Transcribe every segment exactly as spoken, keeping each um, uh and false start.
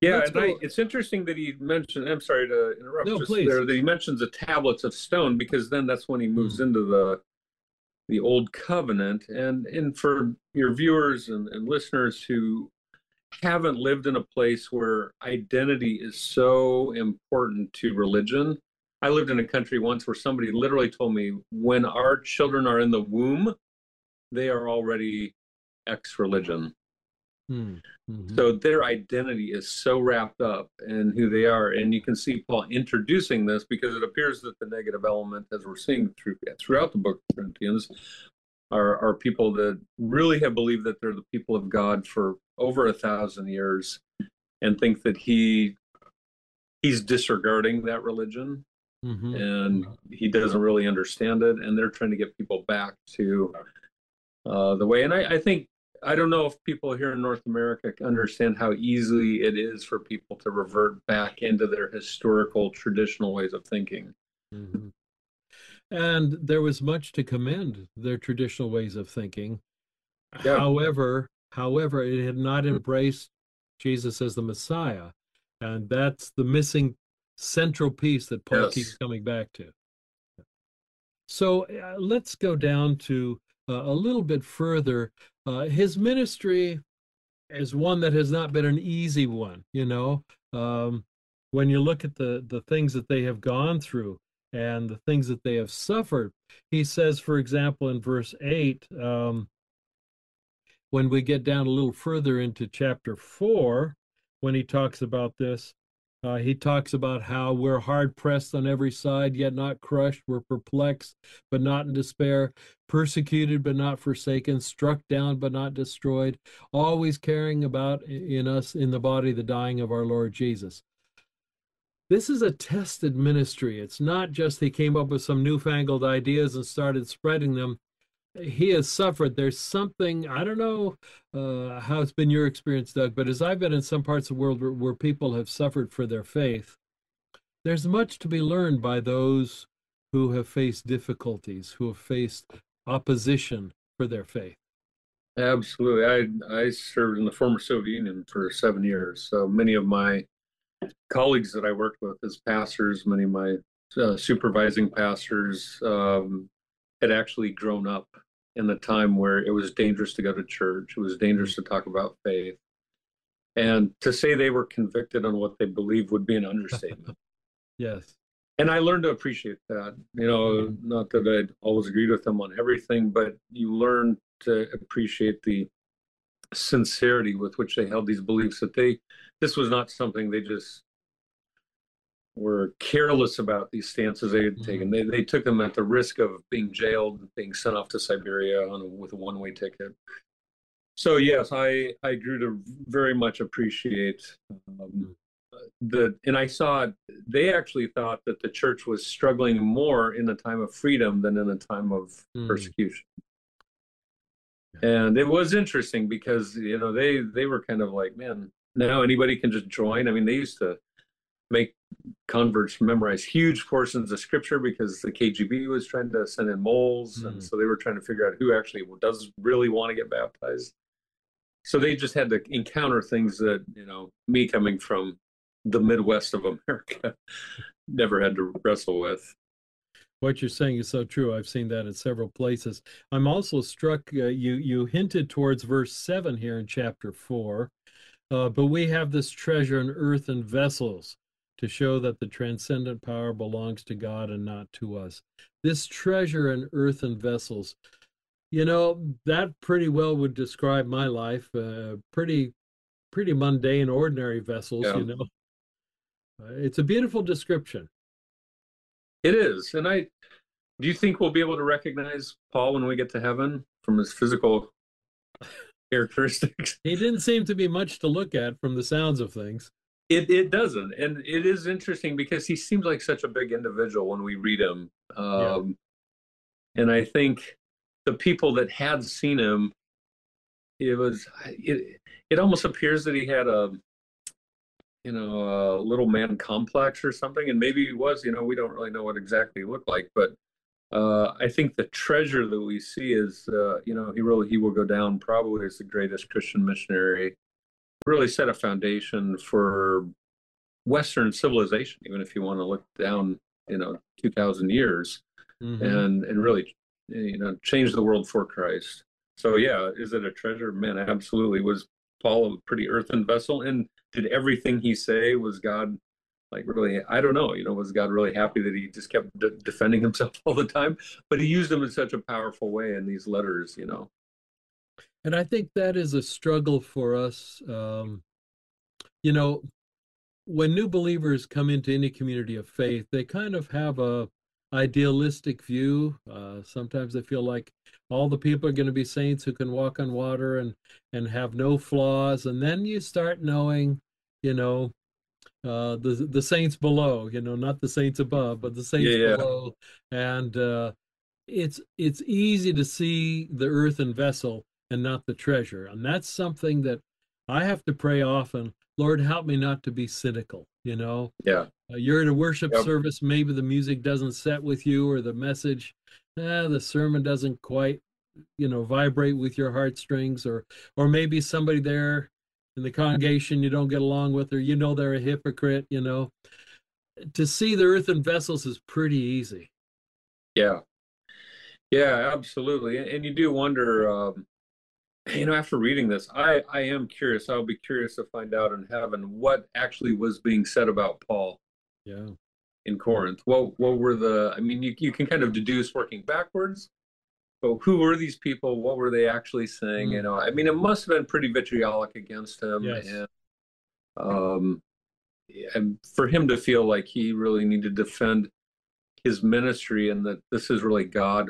Yeah, Let's and I go. it's interesting that he mentioned, I'm sorry to interrupt No, just please. there, that he mentions the tablets of stone because then that's when he moves Hmm. into the the old covenant. And and for your viewers and, and listeners who haven't lived in a place where identity is so important to religion. I lived in a country once where somebody literally told me when our children are in the womb, they are already ex-religion. Hmm. Hmm. So their identity is so wrapped up in who they are. And you can see Paul introducing this because it appears that the negative element, as we're seeing through, throughout the book of Corinthians, are, are people that really have believed that they're the people of God for over a thousand years and think that he he's disregarding that religion Hmm. and he doesn't really understand it. And they're trying to get people back to uh, the way. And I, I think I don't know if people here in North America understand how easily it is for people to revert back into their historical, traditional ways of thinking. Hmm. And there was much to commend their traditional ways of thinking. Yeah. However, however, it had not embraced Jesus as the Messiah. And that's the missing central piece that Paul keeps Yes. coming back to. So uh, let's go down to uh, a little bit further. Uh, his ministry is one that has not been an easy one, you know. Um, when you look at the the things that they have gone through and the things that they have suffered, he says, for example, in verse eight, um, when we get down a little further into chapter four, when he talks about this, uh, he talks about how we're hard pressed on every side, yet not crushed. We're perplexed, but not in despair, persecuted, but not forsaken, struck down, but not destroyed, always carrying about in us, in the body, the dying of our Lord Jesus. This is a tested ministry. It's not just he came up with some newfangled ideas and started spreading them. He has suffered. There's something, I don't know uh, how it's been your experience, Doug, but as I've been in some parts of the world where, where people have suffered for their faith, there's much to be learned by those who have faced difficulties, who have faced opposition for their faith. Absolutely. I I served in the former Soviet Union for seven years. So many of my colleagues that I worked with as pastors, many of my uh, supervising pastors um, had actually grown up in the time where it was dangerous to go to church. It was Mm. dangerous to talk about faith. And to say they were convicted on what they believed would be an understatement. Yes. And I learned to appreciate that. You know, Mhm. not that I'd always agreed with them on everything, but you learn to appreciate the sincerity with which they held these beliefs that they, this was not something they just were careless about these stances they had taken. Mhm. They, they took them at the risk of being jailed, being sent off to Siberia on a, with a one way ticket. So yes, I I grew to very much appreciate um, the, and I saw they actually thought that the church was struggling more in the time of freedom than in the time of Mm. persecution. And it was interesting because you know they they were kind of like, man, now anybody can just join. I mean, they used to make converts memorize huge portions of scripture because the K G B was trying to send in moles, and Mm. so they were trying to figure out who actually does really want to get baptized. So they just had to encounter things that, you know, me coming from the Midwest of America never had to wrestle with. What you're saying is so true. I've seen that in several places. I'm also struck, uh, you you hinted towards verse seven here in chapter four. Uh, but we have this treasure in earthen vessels to show that the transcendent power belongs to God and not to us. This treasure in earthen vessels, you know, that pretty well would describe my life. Uh, pretty, pretty mundane, ordinary vessels, Yeah, you know. Uh, it's a beautiful description. it is. And I, do you think we'll be able to recognize Paul when we get to heaven from his physical characteristics? He didn't seem to be much to look at from the sounds of things. It it doesn't, and it is interesting because he seems like such a big individual when we read him. Yeah. Um, and I think the people that had seen him, it was it. It almost appears that he had a you know a little man complex or something, and maybe he was. You know, we don't really know what exactly he looked like, but uh, I think the treasure that we see is, uh, you know, he really he will go down probably as the greatest Christian missionary really set a foundation for Western civilization, even if you want to look down, you know, two thousand years, Mm-hmm. and and really, you know, change the world for Christ. So yeah, is it a treasure? Man, absolutely. Was Paul a pretty earthen vessel? And did everything he say, was God like really? I don't know. You know, was God really happy that he just kept de defending himself all the time? But he used them in such a powerful way in these letters. You know. And I think that is a struggle for us. Um, you know, when new believers come into any community of faith, they kind of have a idealistic view. Uh, sometimes they feel like all the people are going to be saints who can walk on water and and have no flaws. And then you start knowing, you know, uh, the the saints below. You know, not the saints above, but the Yeah, saints yeah, below. And uh, it's it's easy to see the earthen vessel and not the treasure, and that's something that I have to pray often. Lord, help me not to be cynical. You know, yeah. uh, you're at a worship Yep. service, maybe the music doesn't set with you, or the message, eh, the sermon doesn't quite, you know, vibrate with your heartstrings, or or maybe somebody there in the congregation you don't get along with, or you know they're a hypocrite. You know, to see the earthen vessels is pretty easy. Yeah, yeah, absolutely. And, and you do wonder. Um, you know, after reading this, I I am curious. I'll be curious to find out in heaven what actually was being said about Paul Yeah. in Corinth. What what were the? I mean, you you can kind of deduce working backwards, but who were these people? What were they actually saying? You Mm. know, I mean, it must have been pretty vitriolic against him, Yes. and um, and for him to feel like he really needed to defend his ministry and that this is really God,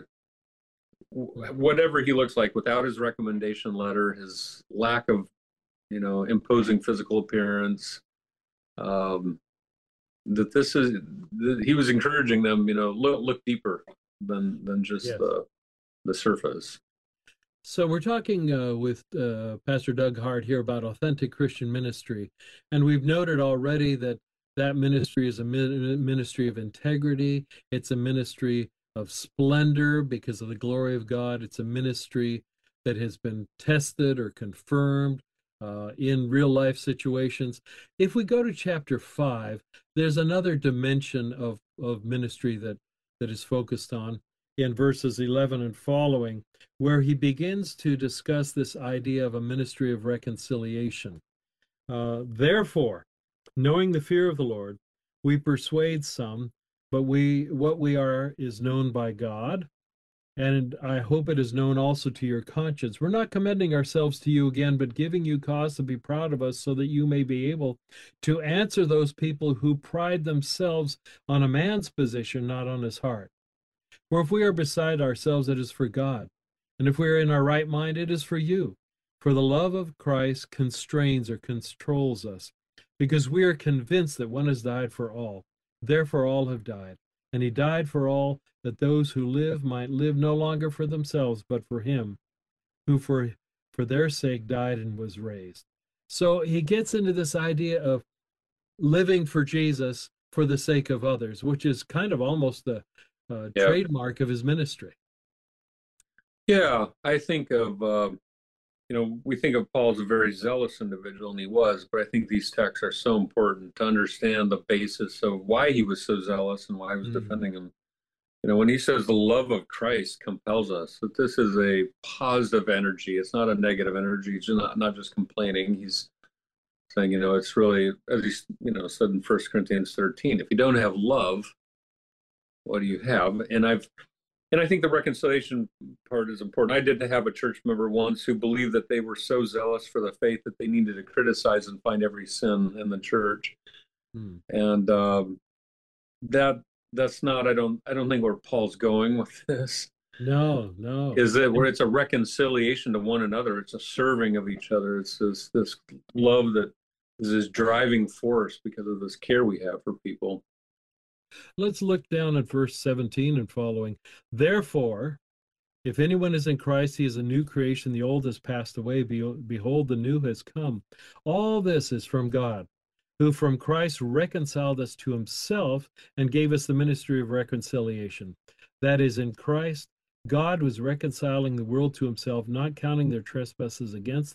whatever he looks like, without his recommendation letter, his lack of, you know, imposing physical appearance, um, that this is, that he was encouraging them, you know, look look deeper than than just Yes. the the surface. So we're talking uh, with uh, Pastor Doug Hart here about authentic Christian ministry, and we've noted already that that ministry is a ministry of integrity. It's a ministry of splendor because of the glory of God. It's a ministry that has been tested or confirmed uh, in real life situations. If we go to chapter five, there's another dimension of of ministry that that is focused on in verses eleven and following, where he begins to discuss this idea of a ministry of reconciliation. Uh, Therefore, knowing the fear of the Lord, we persuade some, but we what we are is known by God, and I hope it is known also to your conscience. We're not commending ourselves to you again, but giving you cause to be proud of us, so that you may be able to answer those people who pride themselves on a man's position, not on his heart. For if we are beside ourselves, it is for God. And if we are in our right mind, it is for you. For the love of Christ constrains or controls us, because we are convinced that one has died for all. Therefore, all have died. And he died for all, that those who live might live no longer for themselves, but for him who for, for their sake died and was raised. So he gets into this idea of living for Jesus for the sake of others, which is kind of almost the uh, Yeah, trademark of his ministry. yeah. I think of, um, you know, we think of Paul as a very zealous individual, and he was, but I think these texts are so important to understand the basis of why he was so zealous and why he was Mm. defending him. You know, when he says the love of Christ compels us, that this is a positive energy. It's not a negative energy. He's not, not just complaining. He's saying, you know, it's really, as he, you know, said in First Corinthians thirteen, if you don't have love, what do you have? And I've, and I think the reconciliation part is important. I did have a church member once who believed that they were so zealous for the faith that they needed to criticize and find every sin in the church. Mm. And um, that that's not, I don't, I don't think where Paul's going with this. No, no. Is that where And it's a reconciliation to one another? It's a serving of each other. It's this this love that is this driving force because of this care we have for people. let's look down at verse seventeen and following. Therefore, if anyone is in Christ, he is a new creation. The old has passed away. Behold, the new has come. All this is from God, who from Christ reconciled us to himself and gave us the ministry of reconciliation. That is, in Christ, God was reconciling the world to himself, not counting their trespasses against them,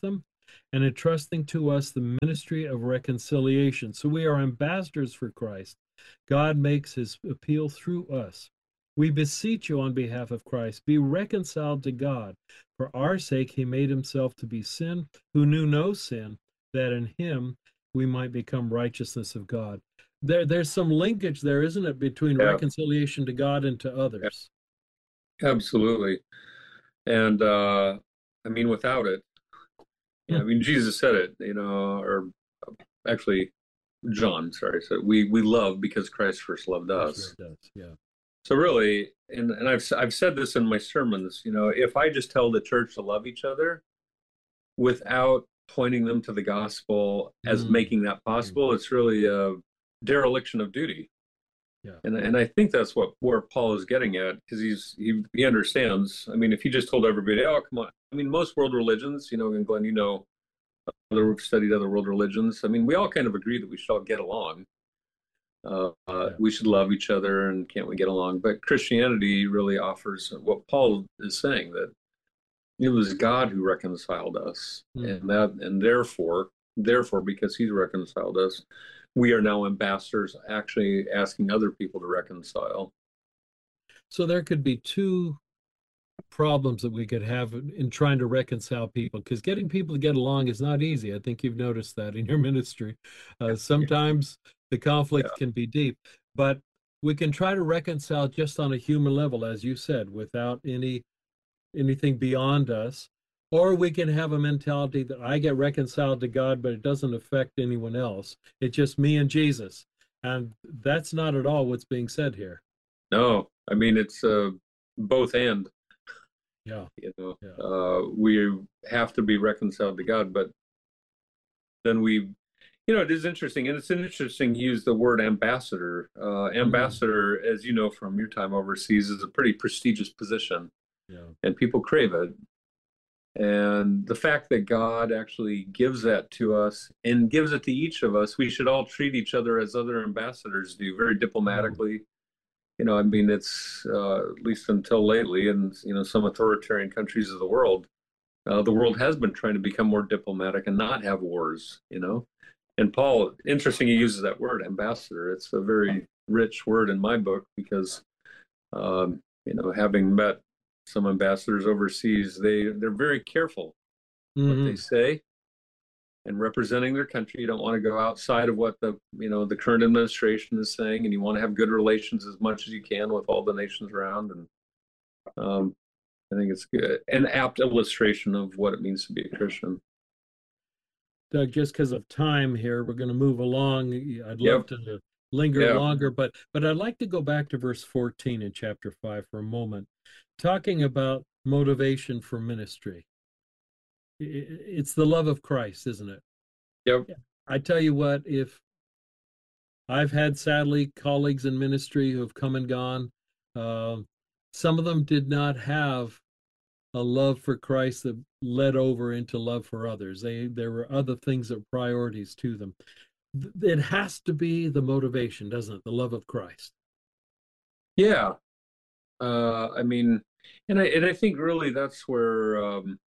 and entrusting to us the ministry of reconciliation. So we are ambassadors for Christ. God makes his appeal through us. We beseech you on behalf of Christ, be reconciled to God. For our sake, he made himself to be sin, who knew no sin, that in him we might become righteousness of God. There, there's some linkage there, isn't it, between Yeah, reconciliation to God and to yeah, others? absolutely. And uh, I mean, without it, yeah, I mean, Jesus said it, you know, or actually, John, sorry, so we we love because Christ first loved First us. love does, yeah. So really, and and I've I've said this in my sermons, you know, if I just tell the church to love each other without pointing them to the gospel as Mm, making that mm, possible, it's really a dereliction of duty. yeah. And and I think that's what where Paul is getting at, because he's he he understands. I mean, if he just told everybody, "Oh, come on," I mean, most world religions, you know, and Glenn, you know, other we've studied other world religions. I mean, we all kind of agree that we should all get along. Uh, uh, Yeah. we should love each other, and can't we get along? But Christianity really offers what Paul is saying, that it was God who reconciled us, Mm. and that and therefore, therefore, because He's reconciled us, we are now ambassadors, actually asking other people to reconcile. So there could be two problems that we could have in trying to reconcile people, because getting people to get along is not easy. I think you've noticed that in your ministry. Uh, sometimes the Yeah. conflict can be deep, but we can try to reconcile just on a human level, as you said, without any anything beyond us. Or we can have a mentality that I get reconciled to God, but it doesn't affect anyone else. It's just me and Jesus. And that's not at all what's being said here. No, I mean it's uh, both and. Yeah, You know, yeah. uh, we have to be reconciled to God, but then we, you know, it is interesting, and it's an interesting use the word ambassador. Uh, Mm, ambassador, as you know from your time overseas, is a pretty prestigious position, yeah. and people crave it. And the fact that God actually gives that to us and gives it to each of us, we should all treat each other as other ambassadors do, very Mm, diplomatically. You know, I mean, it's uh, at least until lately, in you know some authoritarian countries of the world, uh, the world has been trying to become more diplomatic and not have wars. You know, and Paul, interesting, he uses that word ambassador. It's a very rich word in my book because um, you know, having met some ambassadors overseas, they they're very careful what they hmm say and representing their country. You don't want to go outside of what the you know the current administration is saying, and you want to have good relations as much as you can with all the nations around. And um, I think it's good, an apt illustration of what it means to be a Christian. Doug, just because of time here, we're going to move along. I'd love Yep. to linger Yeah. longer, but but I'd like to go back to verse fourteen in chapter five for a moment, talking about motivation for ministry. It's the love of Christ, isn't it? Yep. I tell you what, if I've had sadly colleagues in ministry who have come and gone, um, some of them did not have a love for Christ that led over into love for others. They there were other things that were priorities to them. It has to be the motivation, doesn't it? The love of Christ. Yeah. Uh, I mean, and I and I think really that's where um,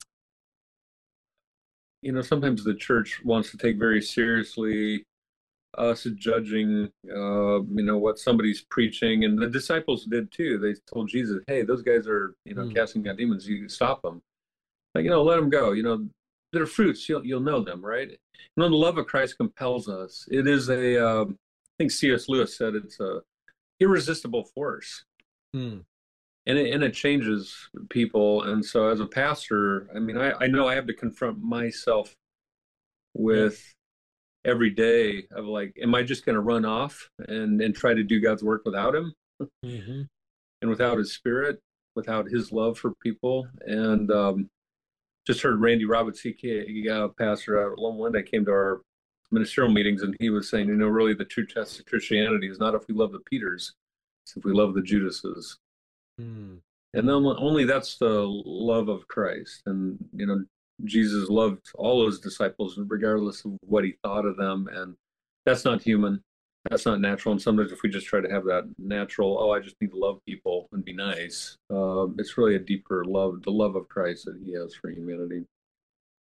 you know sometimes the church wants to take very seriously us judging, uh, you know, what somebody's preaching, and the disciples did too. They told Jesus, "Hey, those guys are, you know, Mm, casting out demons. You stop them. Like, you know, let them go. You know, their fruits. You'll you'll know them, right? You know, the love of Christ compels us. It is a, uh, I think C S. Lewis said it's a irresistible force, mm, and it and it changes people. And so, as a pastor, I mean, I I know I have to confront myself yep. with every day of like, am I just going to run off and and try to do God's work without Him hmm and without His Spirit, without His love for people? And um, just heard Randy Roberts, he, he uh, pastor out of Loma Linda, came to our ministerial meetings, and he was saying, you know, really the true test of Christianity is not if we love the Peters, it's if we love the Judases. mm. And then only that's the love of Christ. And, you know, Jesus loved all his disciples, regardless of what he thought of them. And that's not human. That's not natural. And sometimes if we just try to have that natural, oh, I just need to love people and be nice, uh, it's really a deeper love, the love of Christ that he has for humanity.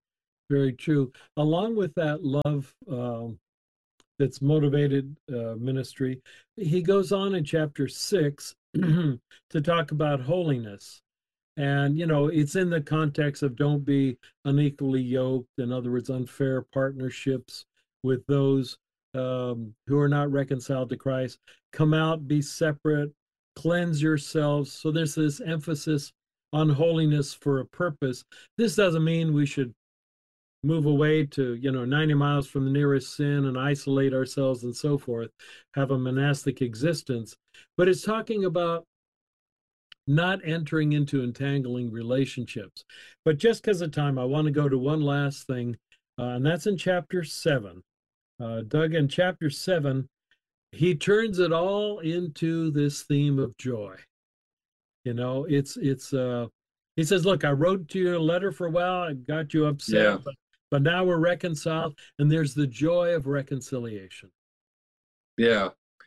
Very true. Along with that love um, that's motivated uh, ministry, he goes on in chapter six to talk about holiness. And, you know, it's in the context of don't be unequally yoked. In other words, unfair partnerships with those um, who are not reconciled to Christ. Come out, be separate, cleanse yourselves. So there's this emphasis on holiness for a purpose. This doesn't mean we should move away to, you know, ninety miles from the nearest sin and isolate ourselves and so forth, have a monastic existence. But it's talking about not entering into entangling relationships. But just because of time, I want to go to one last thing, uh, and that's in chapter seven. Uh, Doug, in chapter seven, he turns it all into this theme of joy. You know, it's, it's, uh, he says, look, I wrote to you a letter for a while, I got you upset, Yeah. but, but now we're reconciled, and there's the joy of reconciliation. Yeah.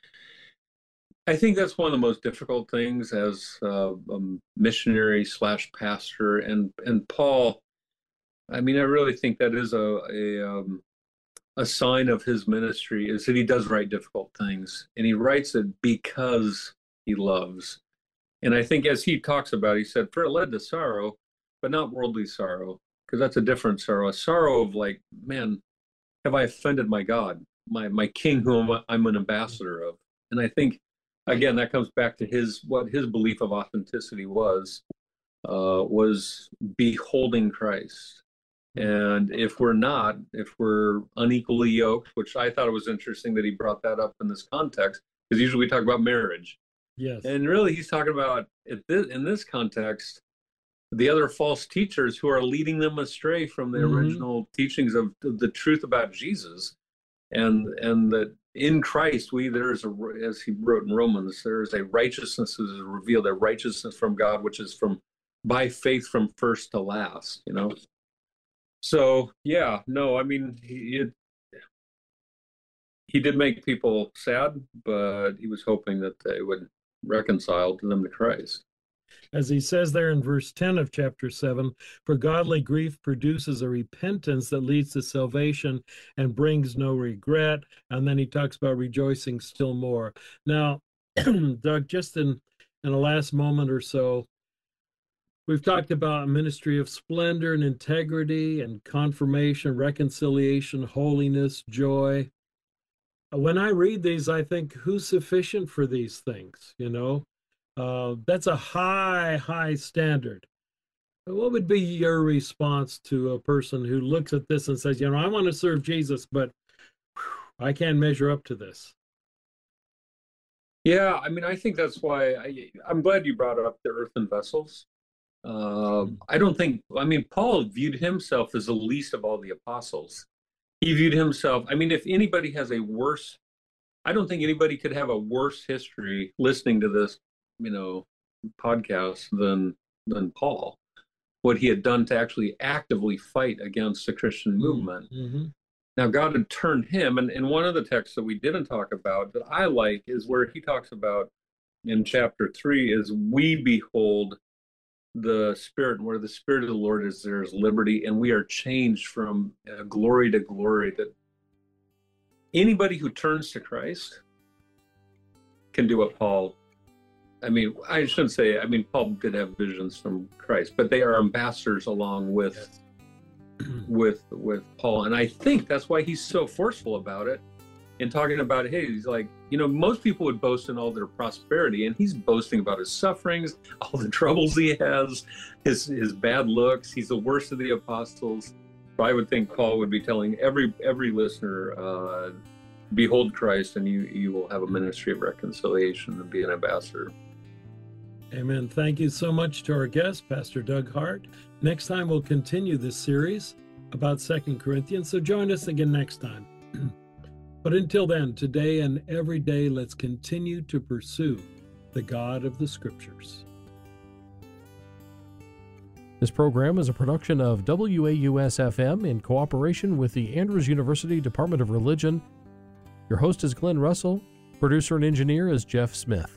I think that's one of the most difficult things as uh, a missionary slash pastor, and and Paul. I mean, I really think that is a a, um, a sign of his ministry is that he does write difficult things, and he writes it because he loves. And I think as he talks about, he said, "For it led to sorrow, but not worldly sorrow, because that's a different sorrow. A sorrow of like, man, have I offended my God, my my King, whom I'm an ambassador of?" And I think, again, that comes back to his what his belief of authenticity was, uh, was beholding Christ. And if we're not, if we're unequally yoked, which I thought it was interesting that he brought that up in this context, because usually we talk about marriage. Yes. And really he's talking about, this, in this context, the other false teachers who are leading them astray from the mm-hmm. original teachings of the truth about Jesus. And and that in Christ, we there is a, as he wrote in Romans, there is a righteousness that is revealed, a righteousness from God, which is from by faith from first to last. You know, so yeah, no, I mean he it, he did make people sad, but he was hoping that they would reconcile to them to Christ. As he says there in verse ten of chapter seven, for godly grief produces a repentance that leads to salvation and brings no regret. And then he talks about rejoicing still more. Now, Doug, just in, in the last moment or so, we've talked about a ministry of splendor and integrity and confirmation, reconciliation, holiness, joy. When I read these, I think, who's sufficient for these things, you know? Uh, that's a high, high standard. What would be your response to a person who looks at this and says, you know, I want to serve Jesus, but whew, I can't measure up to this? Yeah, I mean, I think that's why I, I'm glad you brought up the earthen vessels. Uh, I don't think, I mean, Paul viewed himself as the least of all the apostles. He viewed himself, I mean, if anybody has a worse, I don't think anybody could have a worse history listening to this, you know, podcast than than Paul, what he had done to actually actively fight against the Christian movement. Mm-hmm. Now, God had turned him, and, and one of the texts that we didn't talk about that I like is where he talks about in chapter three is we behold the Spirit, and where the Spirit of the Lord is, there is liberty, and we are changed from uh, glory to glory. That anybody who turns to Christ can do what Paul I mean, I shouldn't say, I mean, Paul did have visions from Christ, but they are ambassadors along with, yes. with, with Paul. And I think that's why he's so forceful about it in talking about, hey, he's like, you know, most people would boast in all their prosperity, and he's boasting about his sufferings, all the troubles he has, his, his bad looks. He's the worst of the apostles. So I would think Paul would be telling every, every listener, uh, behold Christ, and you, you will have a ministry of reconciliation and be an ambassador. Amen. Thank you so much to our guest, Pastor Doug Hart. Next time we'll continue this series about Second Corinthians, so join us again next time. But until then, today and every day, let's continue to pursue the God of the Scriptures. This program is a production of W A U S F M in cooperation with the Andrews University Department of Religion. Your host is Glenn Russell. Producer and engineer is Jeff Smith.